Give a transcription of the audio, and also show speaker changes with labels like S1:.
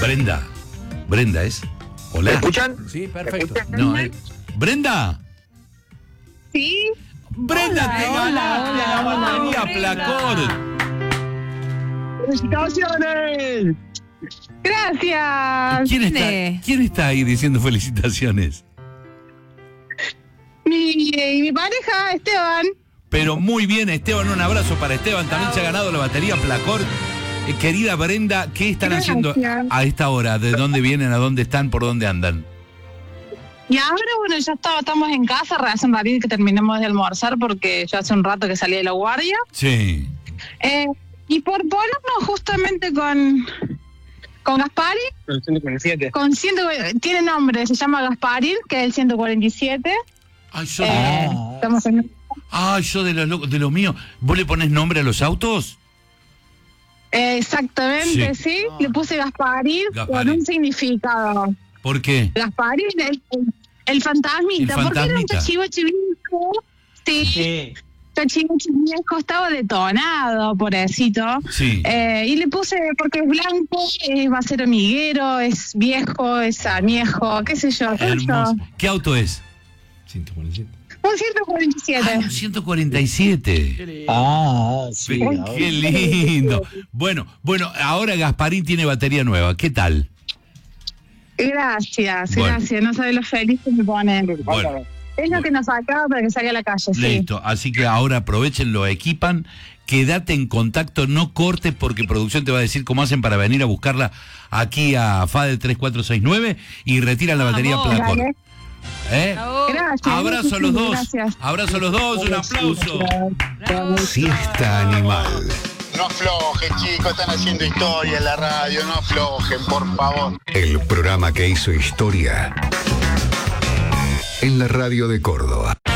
S1: Brenda. Brenda es. Hola.
S2: ¿Me escuchan?
S1: Sí, perfecto. No, Brenda.
S3: Sí.
S1: Brenda, te ganaste la batería Placor.
S2: ¡Felicitaciones!
S3: Gracias.
S1: ¿Quién está ahí diciendo felicitaciones?
S3: Mi pareja, Esteban.
S1: Pero muy bien, Esteban, un abrazo para Esteban. También se ha ganado la batería Placor. Querida Brenda, ¿qué están haciendo a esta hora? ¿De dónde vienen? ¿A dónde están? ¿Por dónde andan?
S3: Y ahora, bueno, ya estamos en casa, hace un ratito que terminamos de almorzar porque yo hace un rato que salí de la guardia.
S1: Sí.
S3: Y por ponernos justamente con Gasparín.
S2: El 147.
S3: Tiene nombre, se llama Gasparín, que es el 147.
S1: Ay,
S3: Estamos en...
S1: yo de lo mío. ¿Vos le ponés nombre a los autos?
S3: Exactamente, sí. Le puse Gasparín con un significado.
S1: ¿Por qué?
S3: Gasparín, el fantasmita. Porque era un chivo chivisco. Sí. Chivo chivisco estaba detonado, pobrecito.
S1: Sí.
S3: Y le puse, porque es blanco, va a ser hormiguero, es viejo, es añejo, qué sé yo.
S1: Hermoso. ¿Qué auto es?
S2: 147.
S3: Un 147.
S1: Un 147.
S2: Sí.
S1: Qué lindo. Bueno, ahora Gasparín tiene batería nueva. ¿Qué tal?
S3: Gracias. No sabes lo feliz que me pone.
S1: Bueno.
S3: Es lo que nos sacaba para que salga a la calle.
S1: Listo. Así que ahora aprovechen, lo equipan. Quédate en contacto, no cortes porque producción te va a decir cómo hacen para venir a buscarla aquí a FADE 3469 y retiran la batería Placor.
S3: Gracias.
S1: Abrazo a los dos.
S3: Gracias.
S1: Abrazo a los dos, un aplauso.
S4: Siesta animal.
S5: No aflojen, chicos, están haciendo historia en la radio, no aflojen, por favor.
S4: El programa que hizo historia en la radio de Córdoba.